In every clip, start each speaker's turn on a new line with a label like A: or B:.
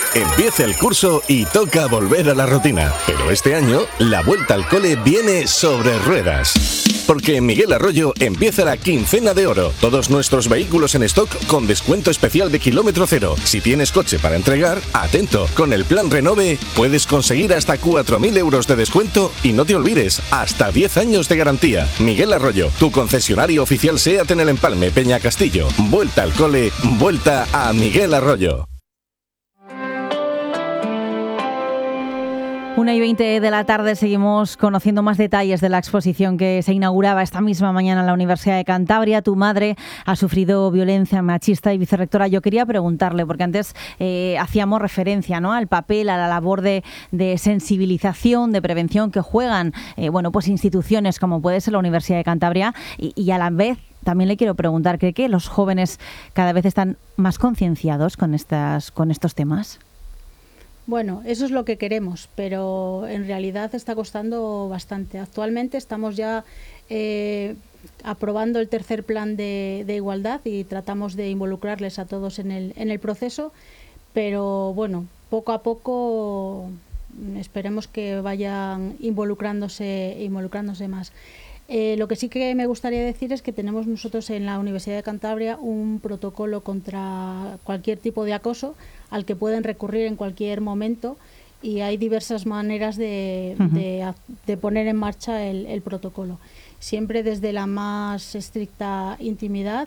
A: Empieza el curso y toca volver a la rutina. Pero este año, la vuelta al cole viene sobre ruedas. Porque en Miguel Arroyo empieza la quincena de oro. Todos nuestros vehículos en stock con descuento especial de kilómetro cero. Si tienes coche para entregar, atento. Con el plan Renove puedes conseguir hasta 4.000 euros de descuento y no te olvides, hasta 10 años de garantía. Miguel Arroyo, tu concesionario oficial SEAT en el Empalme, Peña Castillo. Vuelta al cole, vuelta a Miguel Arroyo.
B: 1:20 de la tarde seguimos conociendo más detalles de la exposición que se inauguraba esta misma mañana en la Universidad de Cantabria. Tu madre ha sufrido violencia machista y vicerrectora. Yo quería preguntarle, porque antes hacíamos referencia, ¿no?, al papel, a la labor de sensibilización, de prevención que juegan pues instituciones como puede ser la Universidad de Cantabria y a la vez también le quiero preguntar, ¿cree que los jóvenes cada vez están más concienciados con estos temas?
C: Bueno, eso es lo que queremos, pero en realidad está costando bastante. Actualmente estamos ya aprobando el tercer plan de igualdad y tratamos de involucrarles a todos en el proceso, pero bueno, poco a poco esperemos que vayan involucrándose más. Lo que sí que me gustaría decir es que tenemos nosotros en la Universidad de Cantabria un protocolo contra cualquier tipo de acoso al que pueden recurrir en cualquier momento y hay diversas maneras de poner en marcha el protocolo. Siempre desde la más estricta intimidad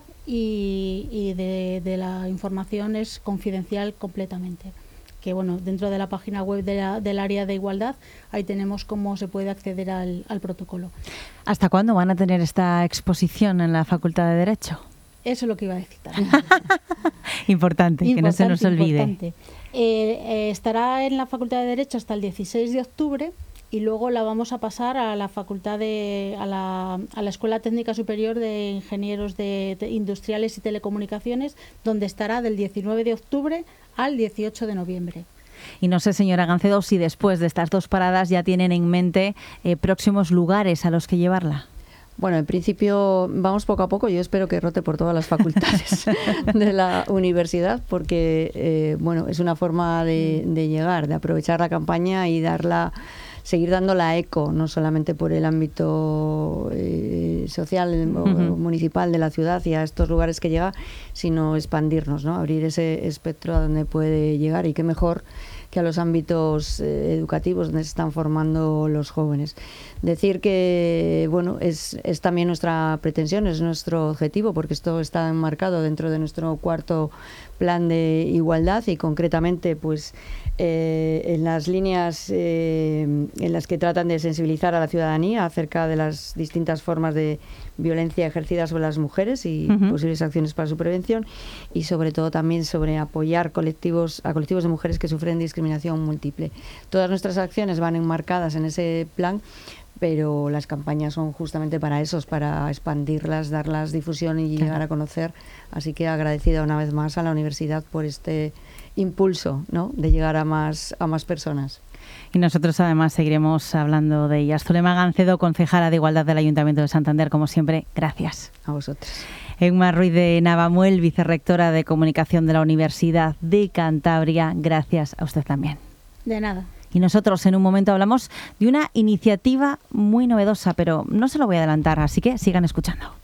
C: y de la información es confidencial completamente. Que bueno, dentro de la página web del área de igualdad, ahí tenemos cómo se puede acceder al protocolo.
B: ¿Hasta cuándo van a tener esta exposición en la Facultad de Derecho?
C: Eso es lo que iba a decir también.
B: Importante, que no se nos olvide.
C: Estará en la Facultad de Derecho hasta el 16 de octubre y luego la vamos a pasar a la Facultad a la Escuela Técnica Superior de Ingenieros Industriales y Telecomunicaciones, donde estará del 19 de octubre al 18 de noviembre.
B: Y no sé, señora Gancedo, si después de estas dos paradas ya tienen en mente próximos lugares a los que llevarla.
D: Bueno, en principio vamos poco a poco. Yo espero que rote por todas las facultades de la universidad porque es una forma de llegar, de aprovechar la campaña y seguir dándola eco, no solamente por el ámbito social o municipal de la ciudad y a estos lugares que llega, sino expandirnos, ¿no? Abrir ese espectro a donde puede llegar y qué mejor que a los ámbitos educativos donde se están formando los jóvenes. Decir que es también nuestra pretensión, es nuestro objetivo, porque esto está enmarcado dentro de nuestro cuarto plan de igualdad y concretamente en las líneas en las que tratan de sensibilizar a la ciudadanía acerca de las distintas formas de violencia ejercida sobre las mujeres y posibles acciones para su prevención y sobre todo también sobre apoyar a colectivos de mujeres que sufren discriminación múltiple. Todas nuestras acciones van enmarcadas en ese plan, pero las campañas son justamente para eso, para expandirlas, darlas difusión y llegar a conocer. Así que agradecida una vez más a la universidad por este impulso, ¿no?, de llegar a más personas.
B: Y nosotros además seguiremos hablando de ellas. Zulema Gancedo, concejala de Igualdad del Ayuntamiento de Santander, como siempre, gracias.
D: A vosotros.
B: Emma Ruiz de Navamuel, vicerrectora de Comunicación de la Universidad de Cantabria, gracias a usted también.
C: De nada.
B: Y nosotros en un momento hablamos de una iniciativa muy novedosa, pero no se lo voy a adelantar, así que sigan escuchando.